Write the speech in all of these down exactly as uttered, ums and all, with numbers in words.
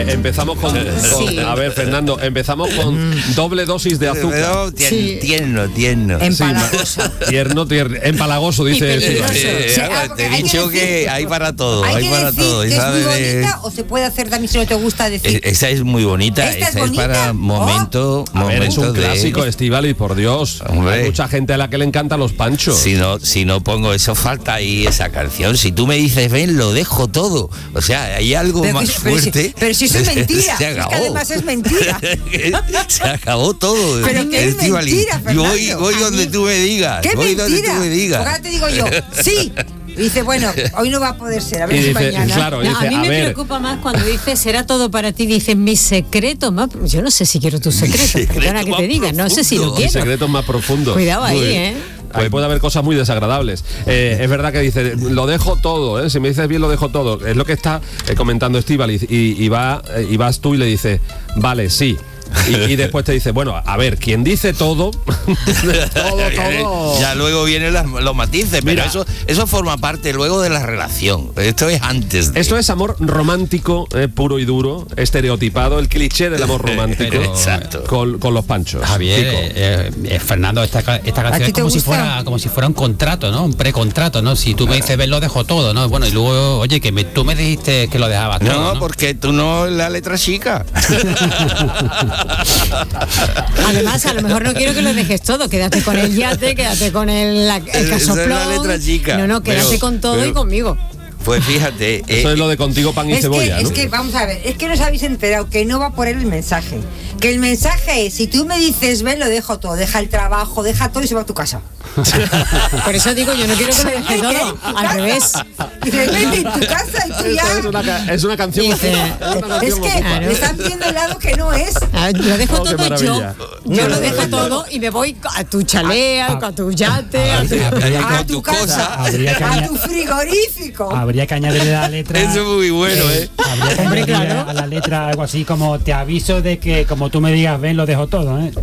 Eh, empezamos con, con Sí. a ver, Fernando, empezamos con doble dosis de azúcar. Pero tierno, Sí. tierno, tierno. Empalagoso. Tierno, tierno, empalagoso, Y dice. peligroso. Eh, Sí, ahora ah, porque te he hay que dicho decir- que hay para todo, hay, Hay que para decir todo. que y es muy sabes de- bonita o se puede hacer también si no te gusta decir. Eh, Esa es muy bonita, ¿Esta es esa es, bonita? para Oh. momento, A ver, es un momentos de- clásico, Estíbaliz, por Dios. Hombre. Hay mucha gente a la que le encantan los panchos. Si no, si no pongo eso, falta ahí esa canción. Si tú me dices, ven, lo dejo todo. O sea, hay algo Pero más que- pero si- fuerte. pero si eso es mentira. Se Es que acabó. además es mentira. Se acabó todo. Pero que es Estíbaliz. mentira, Y voy, Fernando. voy A donde mí- tú me digas. ¡Qué voy donde mentira! tú me digas. Porque ahora te digo yo, sí. Y dice, bueno, hoy no va a poder ser, a ver Y si dice, mañana. claro, No, dice, a mí a me ver, preocupa más cuando dice será todo para ti, dice mi secreto más. Yo no sé si quiero tu secreto, secreto perdona que más te diga, no sé si lo profundo. hay quiero. secretos más profundos. Cuidado ahí, Uy. ¿eh? Ahí puede haber cosas muy desagradables. Eh, es verdad que dice, lo dejo todo, ¿eh? Si me dices bien, lo dejo todo. Es lo que está eh, comentando Estíbaliz. Y, y, va, eh, y vas tú y le dices, vale, sí. Y, y después te dice, bueno, a ver, quien dice todo, todo, todo. Ya luego vienen las- los matices, Mira. pero eso, eso forma parte luego de la relación. Esto es antes de. Esto es amor romántico, eh, puro y duro, estereotipado, el cliché del amor romántico. Pero- Exacto. Con, con los panchos. Javier, Kiko. eh, eh, Fernando, esta, ca- esta ¿A canción ti es te como si, gusta? fuera, como si fuera un contrato, ¿no? Un precontrato, ¿no? Si tú me dices, ven, lo dejo todo, ¿no? Bueno, y luego, oye, que me- tú me dijiste que lo dejabas No, todo, ¿no? porque tú no la letra chica. Además, a lo mejor no quiero que lo dejes todo, quédate con el yate, quédate con el, la- el Esa es la casoplón. letra chica. No, no, quédate Pero- con todo pero- y conmigo. Pues fíjate. Eso eh, es lo de contigo pan y Es que, cebolla, es ¿no? que, vamos a ver, es que no os habéis enterado que no va por él el mensaje. Que el mensaje es, si tú me dices, ven, lo dejo todo, deja el trabajo, deja todo y se va a tu casa. Por eso digo, yo no quiero que lo dejes todo, al revés. Dices, vete en tu casa y tú ya. Es una, ca- es una canción. Dice, es una Es canción que ocupada. me están viendo el lado que no es. Ah, lo dejo Oh, qué todo yo. maravilla. Yo Qué lo dejo maravilla. todo y me voy a tu chalea, a tu yate, a tu... Habría A que- tu tu casa, cosa. Habría que a añadir- tu frigorífico. Habría que añadirle a la letra. Eso es muy bueno, ¿eh? Habría que Hombre, añadirle claro. a la letra algo así como te aviso de que como tú me digas ven lo dejo todo, ¿eh?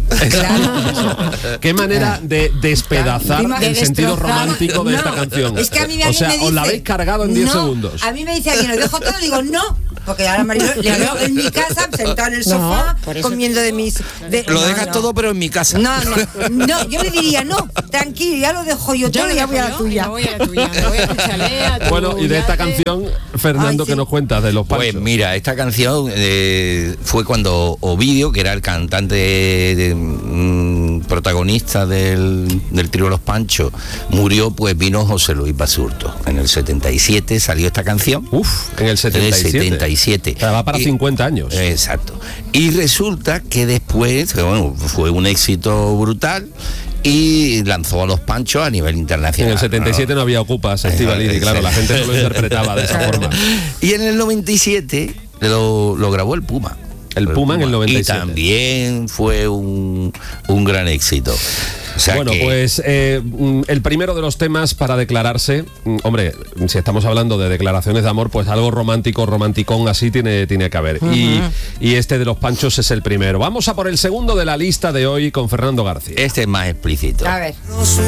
Qué manera de despedazar Encima- el de sentido destrozar. romántico de No, esta canción. Es que a mí o alguien sea, me dice, os la habéis cargado en diez no, segundos. A mí me dice alguien, lo dejo todo, digo, no. Porque ahora Marilo le veo en mi casa, sentado en el sofá, por eso- comiendo de mis... de- Lo no, dejas no. todo, pero en mi casa. No, no, no, yo le diría, no, tranquilo, ya lo dejo yo todo, lo ya dejo voy a la yo y tuya. me voy a la tuya, me voy a tu chalea, a tu Bueno, y de esta yate. canción, Fernando, Ay, que sí. nos cuentas de los panchos. Pues mira, esta canción eh, fue cuando Ovidio, que era el cantante de- mm, protagonista del, del trío Los Panchos, murió, pues vino José Luis Basurto. En el setenta y siete salió esta canción. Uf, en el setenta y siete. En el setenta y siete. O sea, va para Y- cincuenta años. Exacto. Y resulta que después, que bueno, fue un éxito brutal y lanzó a Los Panchos a nivel En internacional. el setenta y siete no había ocupas, Estíbaliz, y claro, la gente no lo interpretaba de esa forma. Y en el noventa y siete lo, lo grabó el Puma. El Puma en el noventa y siete. Y también fue un, un gran éxito. O sea Bueno, que- pues eh, mm, el primero de los temas para declararse, mm, hombre, si estamos hablando de declaraciones de amor, pues algo romántico, romanticón así tiene, tiene que haber. y, y este de los panchos es el primero. Vamos a por el segundo de la lista de hoy con Fernando García. Este es más explícito. A ver. Los